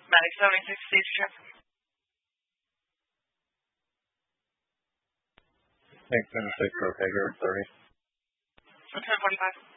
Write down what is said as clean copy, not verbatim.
Matic 76, stage traffic. Thanks, 76, okay, here, 30. Okay, 45.